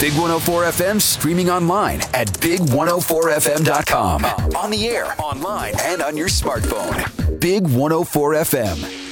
Big 104 FM streaming online at big104fm.com. On the air, online, and on your smartphone. Big 104 FM.